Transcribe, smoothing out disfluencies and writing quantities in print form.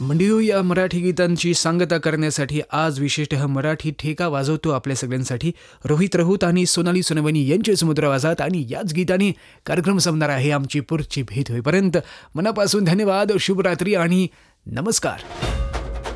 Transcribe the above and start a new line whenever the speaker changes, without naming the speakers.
मंडिओ या मराठी गीतांची सांगता करण्यासाठी आज विशेषतः मराठी ठेका वाजवतो आपल्या सगळ्यांसाठी रोहित राऊत आणि सोनाली सोनवणी यांचे समुद्र आवाजात. आणि याच गीताने कार्यक्रम संपणार आहे. आमची पुढची भेट होईपर्यंत मनापासून धन्यवाद, शुभरात्री आणि नमस्कार.